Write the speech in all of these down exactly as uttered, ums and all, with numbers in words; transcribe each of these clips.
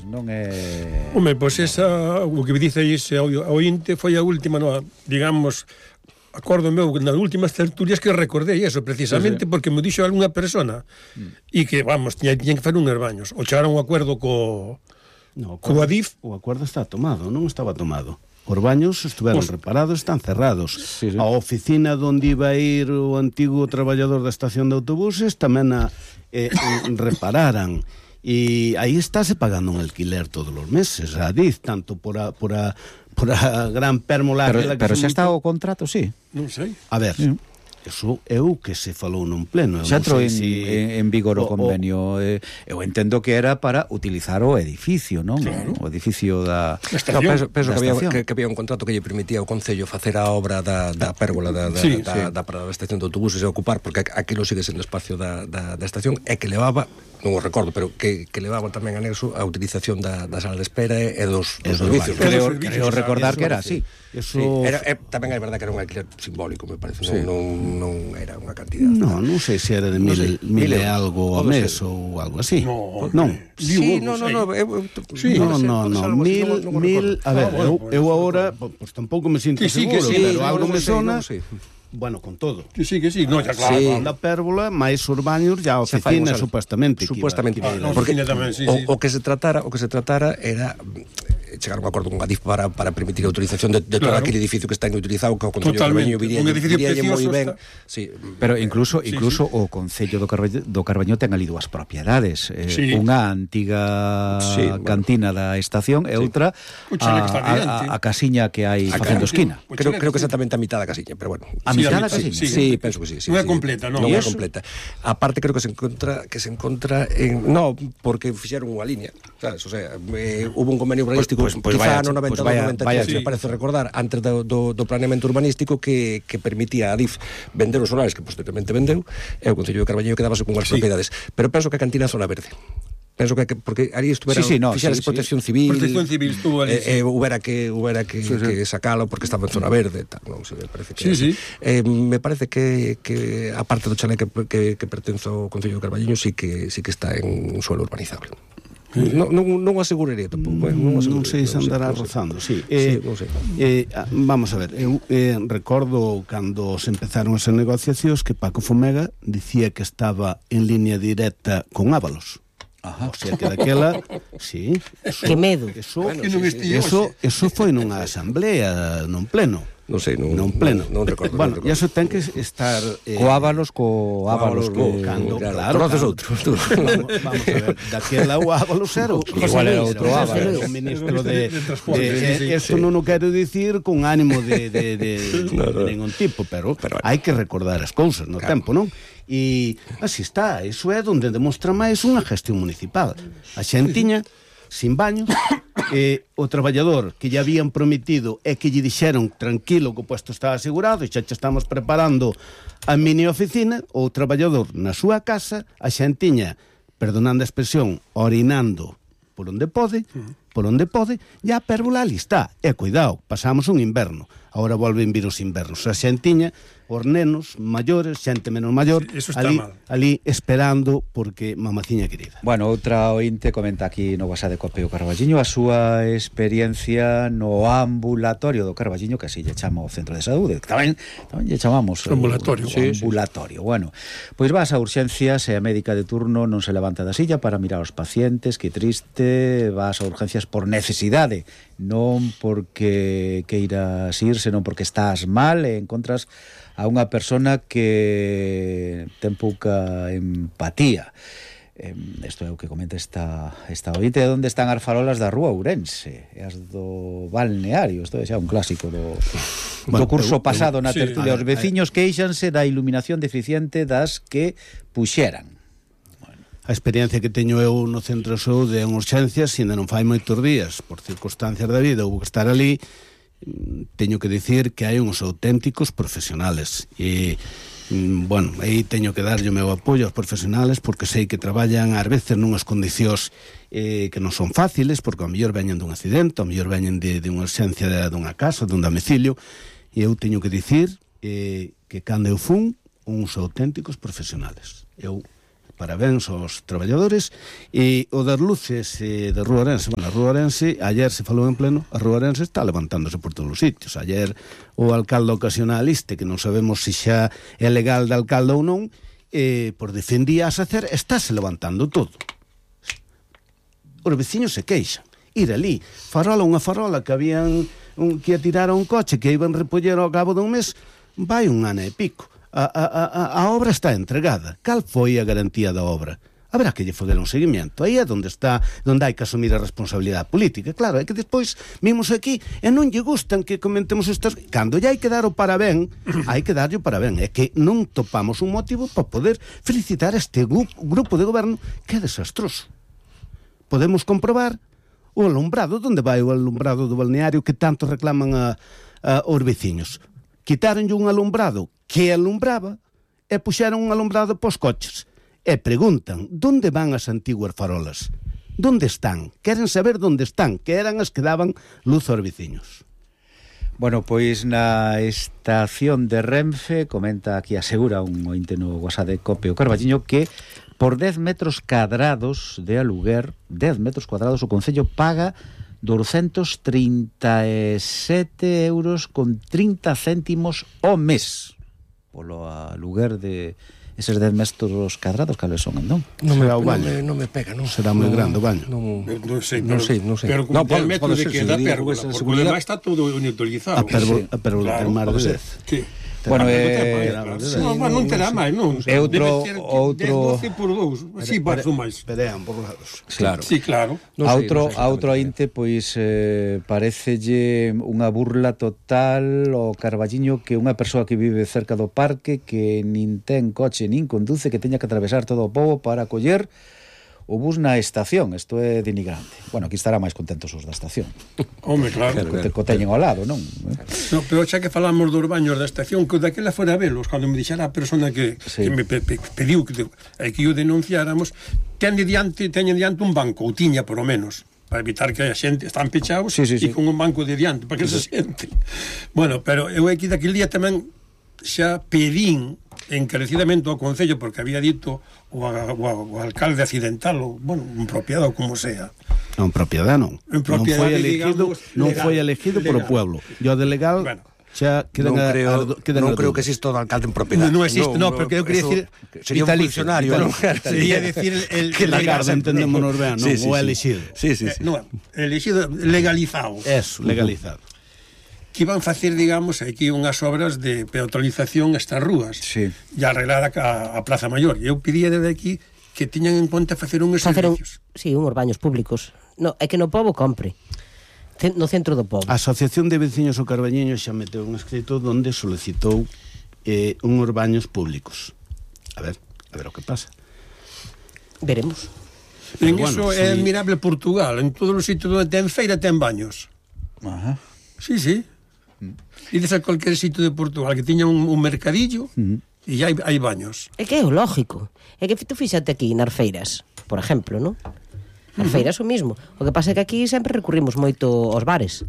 non é... Home, pois esa, o que me dice ese ointe foi a última, no, digamos, acordo meu, nas últimas tertulias que recordei eso, precisamente sí, sí. porque me dixo algunha persona e mm. que, vamos, tiña, tiña que fazer uns baños. O chegaron un acordo co... No, co Adif. O acordo está tomado, non estaba tomado. Os baños estuveron pues, reparados, están cerrados. Sí, sí. A oficina onde iba a ir o antigo traballador da estación de autobuses tamén a eh, repararan. E aí estáse pagando un alquiler todos os meses. A Adif, tanto por a, por a, por a gran pérmola... Pero, que pero xa muito... está o contrato, sí. Non sei. A ver... Sí. Eso é o que se falou nun pleno. Xa entrou en, si... en, en vigor o, o convenio. O... Eh, eu entendo que era para utilizar o edificio, non? Claro. O edificio da... No, penso penso que, había, que, que había un contrato que lle permitía ao Concello facer a obra da, da pérgola da, da, sí, da, sí. da, da, da estación de autobuses e ocupar, porque aquilo sigue sendo espacio da, da, da estación, e que levaba, non o recordo, pero que, que levaba tamén anexo a utilización da, da sala de espera e dos, dos servicios. Creo, creo recordar que era así. Eso... Sí, era, eh, tamén é verdade que era un alquiler simbólico, me parece, sí. non, non, non era unha cantidad. No, non sei se era de mil, no sé, mil, mil e algo ao mes ou algo así. No, non. Sí, no, no, no, eu, sí, no, no, no, mil, mil, a ver, eu, eu agora, pois tampouco me sinto seguro, pero algo me sona. Bueno, con todo. Que sí, que sí. No, ya claro. Sí. Da pérgola, máis os baños, ya a oficina, supostamente. Supostamente. Ah, no, porque tamén, sí, o, sí. o que se tratara, o que se tratara era chegar a un acordo con Adif para, para permitir a utilización de, de claro. todo aquele edificio que está inutilizado, que o Concello do Carbaño viría, un edificio moi ben. Sí. Pero incluso sí, incluso sí. o Concello do Carbaño, do Carbaño ten ali dúas propiedades, eh, sí. unha antiga sí, cantina bueno. da estación e sí. outra a, a, a casiña que hai facendo esquina. Creo, creo que exactamente a mitad da casiña, pero bueno. A sí, mitad da casiña? Sí, sí, penso que sí. sí non é sí. completa, non. Non é completa. Aparte creo que se encontra que se encontra en no, porque fixeron unha línea, sabes, o sea, eh, hubo un convenio urbanístico pues, pues, pues quizá vaya, no noventa pues vaya, noventa e tres, vaya, me parece sí. recordar, antes do, do, do planeamento urbanístico que, que permitía a Adif vender os solares que posteriormente vendeu, e o Concello de Carballiño quedabase con as sí. propiedades. Pero penso que a cantina zona verde. Penso que, porque ali estuvera sí, sí, no, fixera sí, protección sí. civil, protección civil estuvo ali, eh, eh, hubiera que hubiera que, sí, sí. que sacalo porque estaba en zona verde, tal, non sei, me parece que sí, sí. Eh, me parece que que aparte do chalé que que, que pertence ao Concello de Carballiño, sí que sí que está en un suelo urbanizable. Non, non, non aseguraría tampouco, eh? non, non sei se andará non rozando, sí. Eh, sí non sei. Eh, vamos a ver, eu eh, recordo cando se empezaron as negociacións que Paco Fomega dicía que estaba en línea directa con Ábalos. Ajá. O sea que daquela, sí, eso, que medo. Eso, bueno, sí, sí, eso, eso foi nunha asamblea, nun pleno. Non sei, non, non pleno. Non, non recordo. Bueno, e iso ten que estar eh, co Ábalos, co Ábalos que cando, claro, claro, conoces outro. Vamos, vamos a ver, daquela o Ábalos era o igual era outro Ábalos, o ministro de eso non o quero dicir con ánimo de de de ningún tipo, pero hai que recordar as cousas no tempo, non? E así está, iso é onde demostra máis unha gestión municipal. A xentiña sin baños, eh, o traballador que lle habían prometido e que lle dixeron tranquilo que o puesto estaba asegurado e xa che estamos preparando a mini oficina, o traballador na súa casa, a xentiña, perdonando a expresión, orinando por onde pode, por onde pode, e a pérgola ali está. E cuidado, pasamos un inverno, agora volven vir os invernos, a xentiña, os nenos maiores, xente menos maior, sí, ali, mal. ali esperando porque mamaciña querida. Bueno, outra ointe comenta aquí no WhatsApp de Copeo Carballiño a súa experiencia no ambulatorio do Carballiño, que así lle chama o centro de saúde, tamén, tamén lle chamamos ambulatorio, o, o sí, ambulatorio. Sí. Bueno, pois vas a urxencias e a médica de turno non se levanta da silla para mirar aos pacientes, que triste, vas a urgencias por necesidade, non porque queiras ir, senón porque estás mal e encontras a unha persona que ten pouca empatía. Isto é o que comenta esta, esta ointe, de onde están as farolas da Rúa Ourense e as do balneario. Isto é xa un clásico do, bueno, do curso eu, pasado eu, na tertulia. Sí, os veciños queixanse da iluminación deficiente das que puxeran. A experiencia que teño eu no centro de saúde en urxencias, ainda non fai moitos días, por circunstancias da vida, houve que estar ali, teño que dicir que hai uns auténticos profesionales e, bueno, aí teño que darlle o meu apoio aos profesionales porque sei que traballan ás veces nunhas condicións eh, que non son fáciles, porque ao mellor veñen dun accidente, ao mellor veñen de, de unha urxencia de, dunha casa, dun domicilio, e eu teño que dicir eh, que cando eu fun uns auténticos profesionales. Eu parabéns aos traballadores. E o das luces eh, de Rúa Orense, bueno, a Rúa Orense, ayer se falou en pleno, a Rúa Orense está levantándose por todos os sitios. Ayer o alcalde ocasional este, que non sabemos se xa é legal de alcalde ou non, eh, por defendía a hacer, estáse levantando todo. Os veciños se queixan. Ir ali, farola, unha farola que habían un, que atiraron un coche que iban repoller ao cabo dun mes, vai un ano e pico. A, a, a, a obra está entregada. Cal foi a garantía da obra? Haberá que lle fazer un seguimento. Aí é onde está, onde hai que asumir a responsabilidade política. Claro, é que despois vimos aquí e non lle gustan que comentemos estas... Cando lle hai que dar o parabén, hai que darlle o parabén. É que non topamos un motivo para poder felicitar este grupo, grupo de goberno que é desastroso. Podemos comprobar o alumbrado, onde vai o alumbrado do balneario que tanto reclaman a, a, os veciños. Quitaronlle un alumbrado que alumbraba e puxeron un alumbrado pos coches. E preguntan, onde van as antiguas farolas? Onde están? Queren saber onde están, que eran as que daban luz aos veciños. Bueno, pois na estación de Renfe, comenta aquí, asegura un ointe no WhatsApp de Cope o Carballiño, que por dez metros cuadrados de aluguer, dez metros cuadrados, o Concello paga doscientos trinta e sete euros con trinta céntimos ao mes polo aluguer de eses dez metros cuadrados, cales son, non? Non me, o baño. Non me, non me pega, non. Será moi grande o baño. Non, non sei, non sei, non sei. Pero con dez metros de queda pérgola, porque o demais está todo inutilizado. A pérgola ten máis de dez. Sí. Bueno, eh, non, non terá máis, non. É outro outro doce por dous, así paso máis. Pedean por lados. Claro. Sí, claro. A outro a outro ainte pois eh, parecelle unha burla total ao Carballiño que unha persoa que vive cerca do parque, que nin ten coche nin conduce, que teña que atravesar todo o pobo para coller o bus na estación. Isto é denigrante. Bueno, aquí estará máis contentos os da estación. Home, claro. Que co teñen ao lado, non? No, pero xa que falamos dos baños da estación, que daquela fora a velos, cando me dixera a persona que, sí. que me pe, pe, pediu que, que o denunciáramos, ten diante, teñen diante un banco, ou tiña, por lo menos, para evitar que a xente están pechados, sí, sí, e sí. con un banco de diante, para que sí, se sienten. Bueno, pero eu aquí daquele día tamén xa pedín encarecidamente ao Concello, porque había dito o, o, o alcalde accidental, o, bueno, un propiedade ou como sea. Non, propiedade non. En propiedade, non foi elegido, digamos, non legal, foi elegido por o pueblo. E o de legal, bueno, xa quedan non a, creo, a, quedan non a creo que exista o alcalde en propiedade. Non existe, no, no, porque eu quería decir sería un funcionario, non? Sería decir el, que el legal, entendémonos ben, non? Sí, sí, O sí. elegido. Sí, sí, sí. Eh, no, elegido, legalizado. Eso, legalizado. Que iban facer, digamos, aquí unhas obras de peatonalización estas rúas. Sí. E arreglar a, a Plaza Maior. E eu pedía desde aquí que tiñan en conta facer unhos facer un, servicios. sí, unhos baños públicos. No, é que no pobo compre. No centro do pobo. A Asociación de Veciños do Carballiño xa meteu un escrito onde solicitou eh, unhos baños públicos. A ver, a ver o que pasa. Veremos. En Pero iso bueno, é sí. admirable Portugal. En todos os sitios onde ten feira ten baños. Ajá. Sí, sí. Ides a cualquier sitio de Portugal que tiña un, un mercadillo Uh-huh. e hai, hai baños. É que é o lógico. É que tú fíxate aquí nas feiras, por exemplo, non? As feiras o mismo. O que pasa é que aquí sempre recurrimos moito aos bares.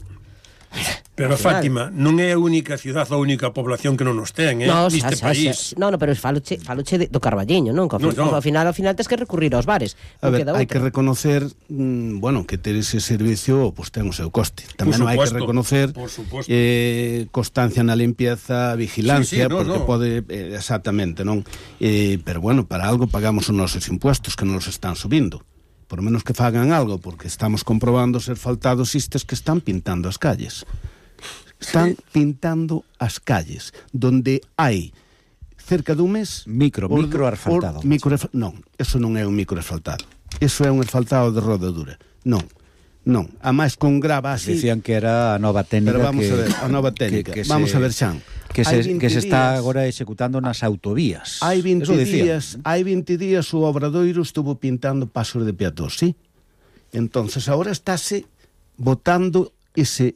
Pero Fátima non é a única cidade, a única población que non nos ten, eh, No, neste xa, xa, país. xa. No, no, pero faloche, faloche de, do Carballiño, non? Que ao, No, fin, no. ao final, ao final tes que recurrir aos bares. A Non ver, queda hai outra. que reconocer, mm, bueno, que ter ese servicio pues, ten o seu coste. Tamén Por hai que supuesto, reconocer por supuesto. eh, constancia na limpieza, vigilancia, Sí, sí, no, porque no. pode, eh, exactamente, non? Eh, pero bueno, para algo pagamos os nosos impuestos que nos están subindo. Por menos que fagan algo, porque estamos comprobando ser faltados estes que están pintando as calles. Están sí. pintando as calles, donde hai cerca dun mes... Micro, or, micro asfaltado. Or, micro, non, eso non é un micro asfaltado. Eso é un asfaltado de rodadura. Non, non. A máis con grava así... Decían que era a nova técnica. Pero vamos que, a ver, a nova técnica. Que, que vamos se, a ver, Xan. Que se, que se está días, agora executando nas autovías. Hai vinte Eso decían. días, hai vinte días o Obradoiro estuvo pintando pasos de peatóns, sí? Entonces agora estáse botando ese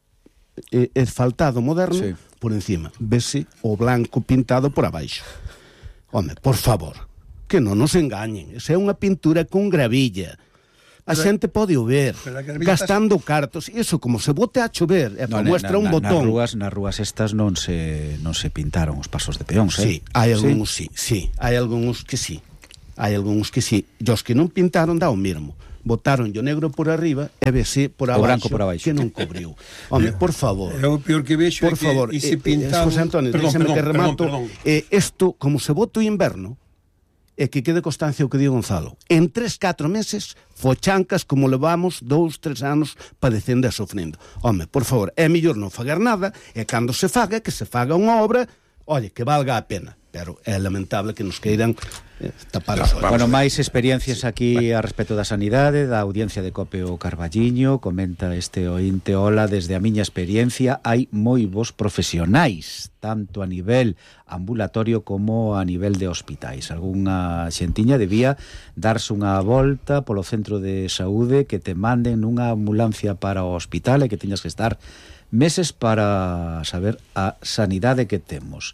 eh, asfaltado moderno sí. por encima. Vese o blanco pintado por abaixo. Home, por favor, que non nos engañen. Esa é unha pintura con gravilla. A pero, xente pode o ver, gastando estás... cartos. Iso como se bote a chover, e no, muestra un na, botón. Nas rúas, nas rúas estas non se non se pintaron os pasos de peóns, eh? Sí, hai algúns sí, sí, sí hai algúns que sí. hai algúns que sí, e os que non pintaron dá o mesmo. Botaron o negro por arriba e vese por abaixo, por abaixo que non cubriu. Home, por favor. É o peor que vexo por é que favor, e se eh, pintaron... José Antonio, déxame que remato. Isto, eh, como se bota o inverno, e que quede constancia o que di Gonzalo. En tres, catro meses, fochancas como levamos dous, tres anos padecendo e sofrendo. Home, por favor, é mellor non fagar nada, e cando se faga, que se faga unha obra, oye, que valga a pena. Pero é lamentable que nos queiran eh, tapar as ollas. Bueno, máis experiencias aquí a respecto da sanidade, da audiencia de Cope o Carballiño. Comenta este ointe: hola, desde a miña experiencia hai moi bons profesionais, tanto a nivel ambulatorio como a nivel de hospitais. Algúnha xentiña debía darse unha volta polo centro de saúde, que te manden nunha ambulancia para o hospital e que teñas que estar meses para saber a sanidade que temos.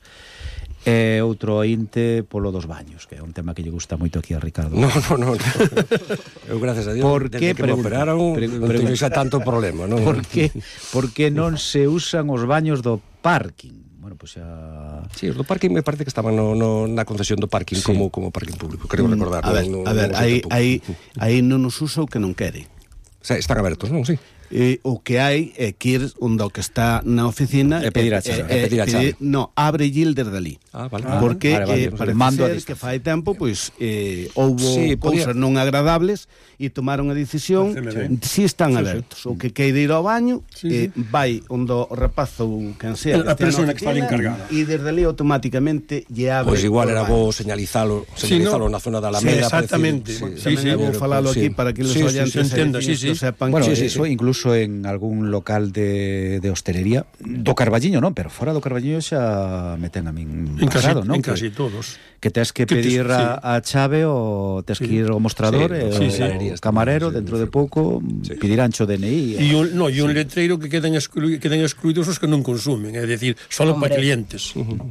E outro ointe polo dos baños, que é un tema que lle gusta moito aquí a Ricardo. No, no, no, no. Eu, gracias a Dios, por que me operaron, pre non teño xa tanto problema, non? Por que, por que non se usan os baños do parking? Bueno, pois pues xa... Sí, os do parking me parece que estaban no, no, na concesión do parking, sí, como, como parking público, creo mm, recordar. A ver, no, a ver, no aí, aí, aí non nos usa o que non quere. O sea, están abertos, non? Sí. Eh, o que hai é que ir onde o que está na oficina e pedir a chave, eh, eh, pedir a chave. No, abre Gil desde ali. Ah, vale. Porque ah, vale, vale, eh, parece mando ser que fai tempo pois eh, houbo sí, cousas podía... non agradables e tomaron a decisión si están sí, abertos. Sí. O que queira ir ao baño sí, eh, sí. vai onde o rapaz ou quen sea a persona que está encargada e desde ali automáticamente lle abre. Pois pues igual era bo señalizalo, señalizalo sí, no? na zona da Alameda. Sí, exactamente. Decir, sí, sí, sí, vou falalo aquí sí, para que os sí, oyentes sí, entenda, sí, sí. sepan. Bueno, que, sí, eso sí. Incluso en algún local de, de hostelería do Carballiño, non, pero fora do Carballiño xa me ten a min en pasado, casi, non? En casi que, todos. Que tes que que pedir tes, a, a chave ou tes sí. que ir ao mostrador sí, e sí, sí, o sí, camarero sí, dentro de pouco sí. pedirán cho D N I. E un, no, e un sí. letreiro que queden, exclu, queden excluídos os que non consumen, é dicir, solo para clientes. Uh-huh.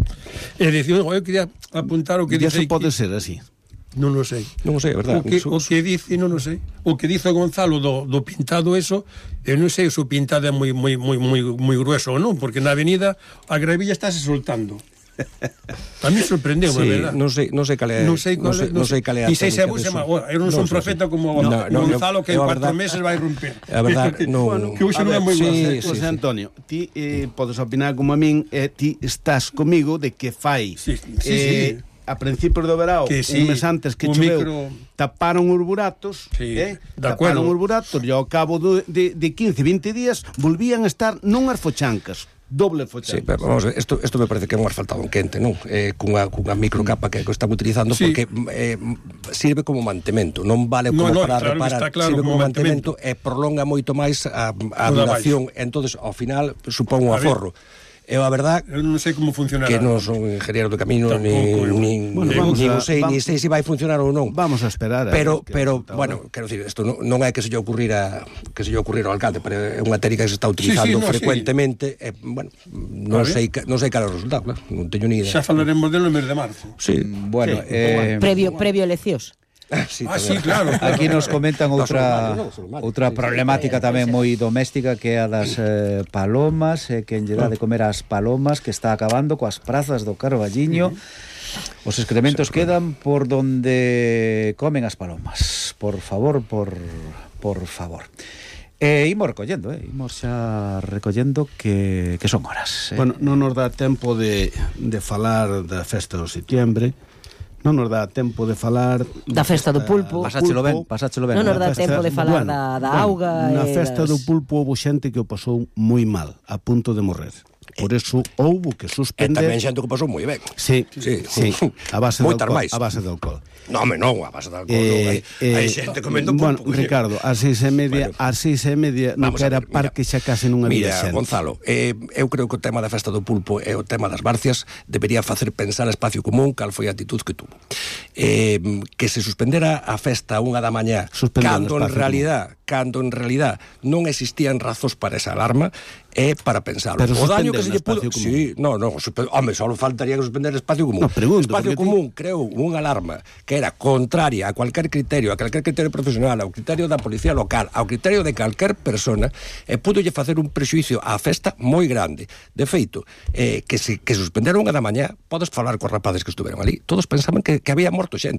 É dicir, eu quería apuntar o que dice... Eso pode ser así. Non o sei. Non o sei, é verdade. O que, o que dice, non o sei. O que dice Gonzalo do, do pintado eso, eu non sei se o pintado é moi moi moi moi moi grueso ou non, porque na avenida a gravilla está se soltando. A mí sorprendeu, sí, verdad. Non sei, non sei cal é. Non sei cal é. Non sei cal é. E sei se abusa, eu non son profeta como no, Gonzalo, no, que en cuatro meses vai romper. A verdade, non. Bueno, que hoxe non é moi sí, bueno. José Antonio, ti eh, podes opinar como a min, eh, ti estás comigo de que fai sí, sí, eh, sí. a principios do verao, sí, un mes antes que choveu, micro... taparon os buratos, sí, eh? taparon os buratos, e ao cabo do, de, de quince, vinte días volvían a estar nunhas fochancas, doble fochancas. Sí, pero vamos a ver, isto, isto me parece que é un asfaltado en quente, non? Eh, cunha, cunha microcapa que, que están utilizando, sí, porque eh, sirve como mantemento, non vale como no, no, para claro, reparar, claro, sirve como, como mantemento, mantemento e prolonga moito máis a, a duración, entonces ao final supón un aforro. Eu, a verdad, eu non sei como funcionará. Que non son ingeniero de camino, tampouco, ni, bueno, ni, ni, a, sei, vamos, ni sei se vai funcionar ou non. Vamos a esperar. A pero, pero bueno, quero dicir, isto non, non é que se lle ocurrira que se lle ocurrira ao alcalde, pero é unha técnica que se está utilizando sí, sí, no, frecuentemente, sí. E, bueno, non sei, non sei cal é o resultado, claro, non teño ni idea. Xa falaremos delo no mes de marzo. Sí, bueno, sí, eh, previo, previo eleccións. Ah, sí, ah, sí, claro. Aquí nos comentan outra no, outra problemática tamén moi doméstica, que é a das eh, palomas, eh, que en lle dá de comer as palomas, que está acabando coas prazas do Carballiño. Os excrementos quedan por donde comen as palomas. Por favor, por por favor. E eh, imos recollendo, eh, imos xa recollendo que, que son horas. Eh. Bueno, non nos dá tempo de, de falar da festa do setiembre. Non nos dá tempo de falar da festa do pulpo. Pasáchelo ben, pasáchelo ben. Non nos dá tempo de falar bueno, da, da bueno, auga. Na festa das... do pulpo houve xente que o pasou moi mal, a punto de morrer. Por eso houve que suspender. E tamén xente que pasou moi ben. Sí, sí, sí. A base de alcohol, a base de alcohol. Non, me non, a base de alcohol. Eh, non, hai, hai xente comendo bueno, pulpo. Ricardo, ás seis e media, bueno, ás seis e media non quera parque xa case non había xente. Mira, Gonzalo, eh, eu creo que o tema da festa do pulpo e o tema das barcias debería facer pensar a Espacio Común cal foi a actitud que tuvo. Eh, que se suspendera a festa a unha da mañá, cando en realidad, cando en realidad non existían razóns para esa alarma, é para pensarlo. Pero o daño que se lle pudo... Sí, no, no, home, só faltaría que suspender el Espacio Común. No, pregunto, Espacio Común ti... creou unha alarma que era contraria a cualquier criterio, a cualquier criterio profesional, ao criterio da policía local, ao criterio de calquer persona, e pudo lle facer un prexuicio á festa moi grande. De feito, eh, que se que suspendera unha da mañá, podes falar cos rapaces que estuveron ali, todos pensaban que, que había morto xente.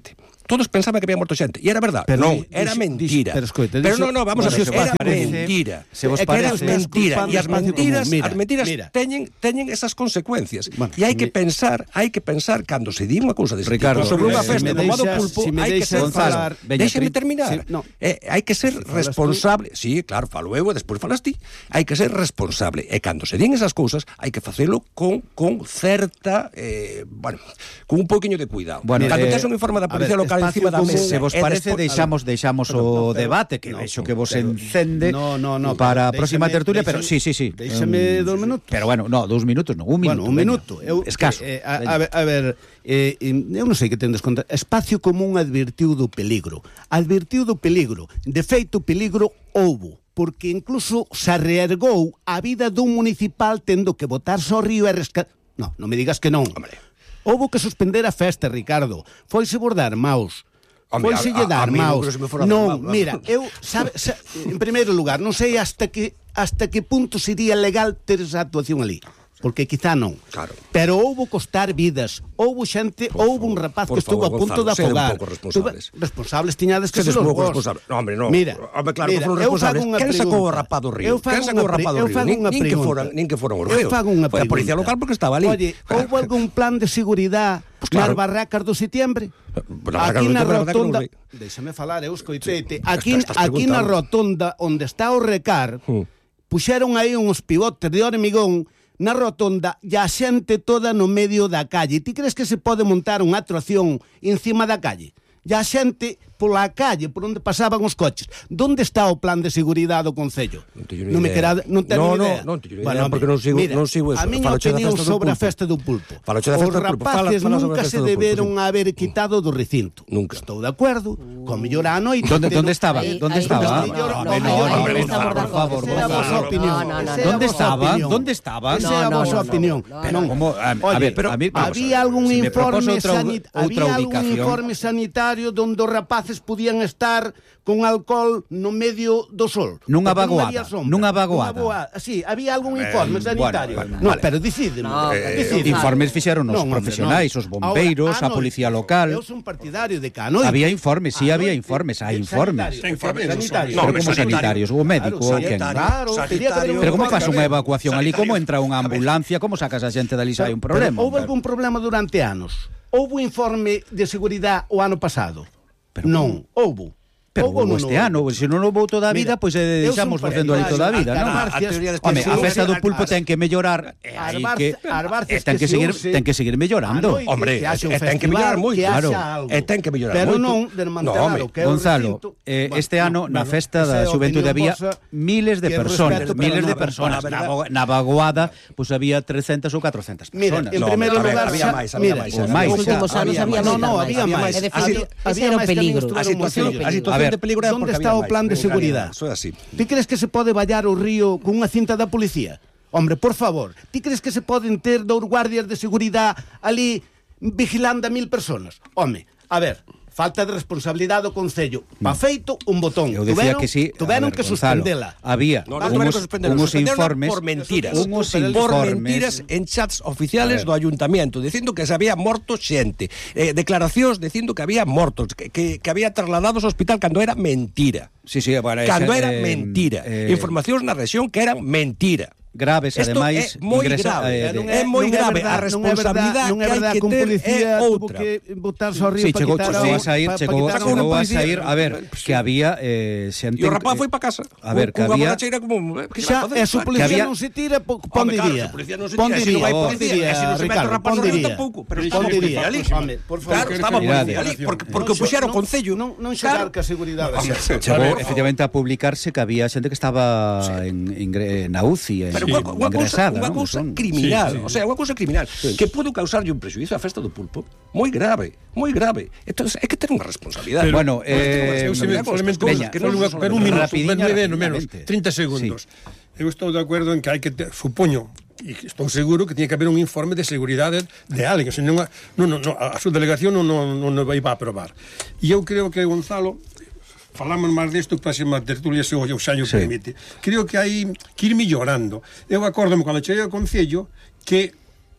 todos pensaban que había morto xente, e era verdad. Pero non, di- era dixo- mentira. pero escoita, pero dixo- non, non, vamos bueno, a ver, se era parece- mentira. se vos É que era parece- mentira, Estás e as culpando mentiras, espacio común. Mira, as mentiras mira. teñen teñen esas consecuencias. Bueno, e hai que me- pensar, hai que pensar cando se di unha cousa deste Ricardo, tipo sobre unha eh, festa se me do modo deixas- pulpo, si me hai que ser deixas falar- Veña, Déxame tri- terminar. si- no. Eh, hai que ser falas responsable. Sí, claro, falo eu e despois falas ti. Hai que ser responsable. E cando se din esas cousas, hai que facelo con con certa eh, bueno, con un poquinho de cuidado. Bueno, Cando eh, tes un informe da a policía ver, local espacio encima da común, mesa, Se vos e parece, despois- deixamos deixamos Pero o no, pero- debate, que no, vexo que vos pero- encende No, no, no, para a pero próxima déixame- tertulia, pero sí, déixame- sí, sí. déixame Um, dos minutos. Pero bueno, no, dous minutos, non, un minuto. Bueno, un veña. minuto. Eu, Escaso. Eh, a, veña. a ver, a ver eh, eu non sei que tendes conta. Espacio Común advirtiu do peligro. Advirtiu do peligro. De feito, peligro houbo. Porque incluso se arreargou a vida dun municipal tendo que botarse ao río e rescatar... No, non me digas que non. Hombre. Houbo que suspender a festa, Ricardo. Foise bordar maus. Hombre, Foise a- lle a- dar a mí non maus. creo que se me fora dar Non, maus, mira, vamos. eu, sabe, sa, en primeiro lugar, non sei hasta que hasta que punto sería legal ter esa actuación ali. Porque quizá non. Claro. Pero houbo costar vidas. Houbo xente, Por houbo un favor, rapaz por que estuvo favor, a punto Gonzalo, de sede un afogar. pouco responsables. Tuve- responsables tiñades que Sedes ser os un pouco vos. responsables. No, hombre, no. Mira, Hombre, claro, mira, que foron eu responsables. fago unha Quen sacou o pregunta. rapaz do río? Eu fago Quen sacou o unha rapaz do pre- eu río? fago Nin, unha nin que pregunta. foran, nin que foran os Eu ríos. fago unha Foi a policía pregunta. local porque estaba ali. Oye, houbo algún plan de seguridade Pues claro. nas barracas do setiembre? Nas barracas Aquí do na setiembre, a verdad que non rotonda... o sei. Déxame falar, eu escoitete. Sí. Aquí, Estás aquí na preguntando. rotonda onde está o Recar, Hmm. puxeron aí uns pivotes de hormigón na rotonda e a xente toda no medio da calle. Ti crees que se pode montar unha actuación encima da calle? E a xente pola calle por onde pasaban os coches. Donde está o plan de seguridade do Concello? Non teño ni Non me idea. queda, non teño No, ni no, idea. non teño ni Bueno, idea, porque non sigo- mira, non sigo eso. A miña Faloche da opinión festa do sobre a pulpo. festa do pulpo. Faloche da Os festa do pulpo. Fala- rapaces fala sobre a nunca festa se do pulpo, deberon sí. haber quitado do recinto. Nunca. Estou de acuerdo. Con mellor á noite. ¿Dónde, pero- ¿Dónde estaba? Ahí- ¿Dónde ahí estaba? no, mellor- no, o no, mellor- ahí hombre, no estamos de por acuerdo. favor, Esa é a vosa Gonzalo. opinión. No, no, no, Esa no. é a ¿Dónde vosa estaba? opinión. ¿Dónde estaba? Esa é No, a no, vosa no, opinión. no, Pero Non. como, a, a Oye, ver, pero a mí, vamos a había ver, algún si me propone informe outra, sanit- outra había algún ubicación. informe sanitario donde os rapaces podían estar con alcohol no medio do sol. Nunha Porque non vagoada, había sombra. nunha vagoada. Nunha vagoada. Sí, había algún Eh, informe bueno, sanitario. bueno, no, vale. pero decídeme. No, eh, eh, decídeme. Informes fixeron os Non, hombre, profesionais, non. os bombeiros, Ahora, a policía noite. local. Eu son partidario de que a noite. Había informes, sí, A había noite, informes, hai eh, informes. sanitarios, Informes, sanitarios. no, Pero hombre, como sanitarios, o médico, o Claro, quen? Claro, tería que haber un Pero como informe. faz unha evacuación ali? Como entra unha ambulancia? Como sacas a xente dali se hai un Pero problema? houve algún problema durante anos? Houve informe de seguridade o ano pasado? Pero non, houve. Pero Houve houve ou non este ano, houve? se non houve toda a vida, Mira, pois pues, eh, eu deixamos son facendo ali toda a vida, non? partidario. A teoría de Home, a Sí, festa do as- pulpo as- ten que mellorar, e as hai bar- que as barces e ten que que se seguir use ten que seguir mellorando. a noite, Hombre, que haxa un e ten que festival, mellorar moito, que haxa claro. algo. E ten que mellorar Pero moito. non No, desmantelar home, o que é o Gonzalo, recinto. eh, Bueno, este ano no, na bueno, festa esa é da a xuventude opinión había vosa, miles de que personas, respeto, pero miles no, de pero personas. a Na, verdade- bo- na vaguada, pois pues, había trescentas ou catrocentas Mira, personas. en No, primeiro a ver, lugar, había xa- máis, había mira, máis. ou había máis, Nos xa. últimos anos Había había máis. No, no, moitas había máis. E de feito, Había- ese había era o máis que peligro. administrar A un situación, concello. a situación A ver, de peligro era ¿dónde porque está había o plan máis. de seguridade? Eso é así. Ti crees que se pode vallar o río con unha cinta da policía? Hombre, por favor, ti crees que se poden ter dous guardias de seguridade ali vigilando a mil personas? Home, a ver, falta de responsabilidade do Concello. Pa feito, un botón. Eu decía Tuveron- que sí, Tuveron a ver, que Gonzalo, suspendela. había No, no tuvieron que unos, suspenderlo, unos suspenderon informes por mentiras. unos por informes mentiras en chats oficiales do ayuntamiento dicindo que se había morto xente, eh, declaracións dicindo que había mortos, que, que, que había trasladados ao hospital cando era mentira. Sí, sí, bueno, Cando ese, era eh, mentira. eh, Informacións na rexión que eran mentira. graves, Isto ademais, é moi ingresa- grave, eh, non de- é moi non é grave. verdad, A responsabilidade non é que hai verdad que que un ter policía é tuvo outra. que botarse ao río Sí, para chegou, quitar chegou a- a sair, pa- pa chegou, quitar a chegou unha a policía. sair, a ver, que había eh, xente... E o rapaz eh, foi para casa. A ver, que Cunha había... borracheira como... eh, que Xa, vai facer? e se o policía había- non se tira, po- pon Home, claro, diría. se o policía non se Pon tira, se non diría, vai pon policía, diría, e se non se mete o Ricardo, rapaz pon no río diría. tampouco, pero Pon estaba diría. oficialísimo. Home, por favor. Claro, estaba Mirade. oficialí, porque, porque o Non puxeron xo- o Concello. Non, non xogar Claro. ca seguridade. Home, xa. Chegou Claro. efectivamente a publicarse que había xente que estaba en, ingre, na U C I, en, Pero unha, unha cousa, ingresada, unha non? cousa Son- criminal, Sí, sí. o sea, unha cousa criminal que pudo causarlle un prexuizo á festa do pulpo moi grave, moi grave. Entonces, hai que ter unha responsabilidade. Pero- Bueno, eh, Eu non simplemente, me solamente costas, veña, que non non, son pero un minuto, rapidiña, menos, menos, rapidamente. trinta segundos. Eu estou de acordo en que hai que ter, supoño, e estou seguro que tiene que haber un informe de seguridade de alguén, senón a, non, non, non, a súa delegación non, non, non vai a aprobar. E eu creo que Gonzalo, falamos máis desto que próxima tertulia se o xa o Sí. permite. Creo que hai que ir millorando. Eu acórdome cando cheguei ao Concello que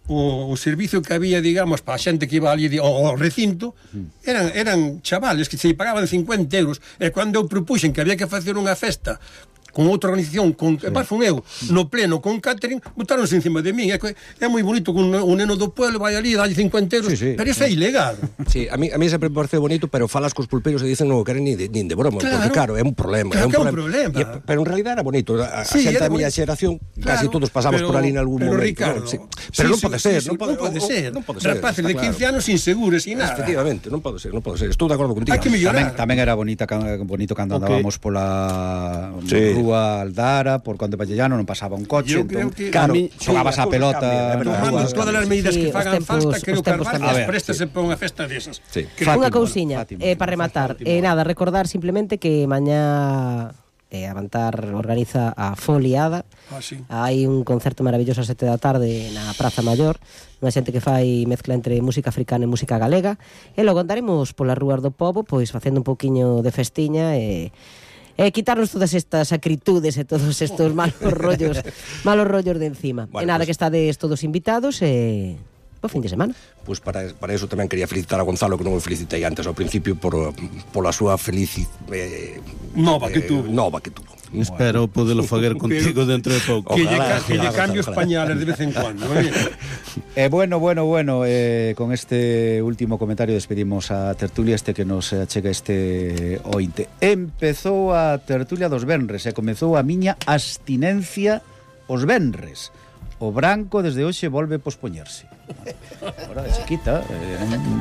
o, o servicio que había, digamos, para a xente que iba ali ao, ao recinto, eran, eran chavales que se pagaban cincuenta euros, e cando eu propuxen que había que facer unha festa con outra organización, con, sí. Pá, fun eu, no pleno, con catering, botáronse encima de mí. É, é moi bonito que un, un neno do pueblo vai ali, dalle cincuenta euros, sí, sí, pero iso é ilegal. Sí, a mí, a mí sempre me parece bonito, pero falas cos pulpeiros e dicen non o queren ni de, ni de broma, claro, porque claro, é un problema. Claro, é un que é un problema. problema. E, pero en realidad era bonito. A, sí, a xente da miña xeración, claro, casi todos pasamos pero, por ali en algún pero, momento. Ricardo, sí. Pero sí, non pode sí, ser. Sí, non pode, non pode o, ser. Non pode ser. Rapaces de quince anos inseguros, sin nada. Efectivamente, non pode ser, non pode ser. Estou de acordo contigo. Hai que mellorar. Tamén, tamén era bonita, bonito cando okay. andábamos pola sí. rúa Aldara, por Conde Vallellano non pasaba un coche, yo entón, que, claro, mí, xogabas a pelota, tomando todas as medidas sí, que fagan tempos, falta, creo que Armarias préstase sí. para unha festa desas. Sí. Unha cousiña, eh, para rematar, eh, nada, recordar simplemente que mañá eh, Avantar organiza a Foliada. Ah, sí. Hai un concerto maravilloso a sete da tarde na Praza Maior, unha xente que fai mezcla entre música africana e música galega, e logo andaremos polas rúas do pobo, pois facendo un pouquiño de festiña e e eh, quitarnos todas estas acritudes e todos estos malos rollos malos rollos de encima. Bueno, e nada, pues, que estades todos invitados e o fin de semana. Pois pues para, para eso tamén quería felicitar a Gonzalo, que non o felicitei antes ao principio por, por a súa felici eh, nova que tuvo. Eh, nova que tuvo. Bueno. Espero podelo fazer contigo dentro de pouco. Que lle, que lle cambio os pañales de vez en cuando. Eh, bueno, bueno, bueno, eh, con este último comentario despedimos a tertulia este que nos achega este ointe. Empezou a tertulia dos venres e comezou a miña abstinencia os venres. O branco desde hoxe volve pospoñerse. Ahora de chiquita, eh,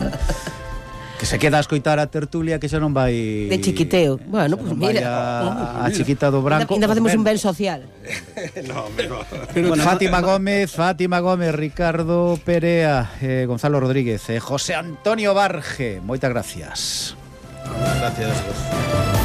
que se queda a escoitar a tertulia que xa non vai de chiquiteo. Bueno, pois pues mira, a, a chiquita do branco. Ainda facemos un ben social. No, pero, pero bueno, Fátima Gómez, Fátima Gómez, Ricardo Perea, eh, Gonzalo Rodríguez, eh, José Antonio Barge. Moitas gracias. Gracias.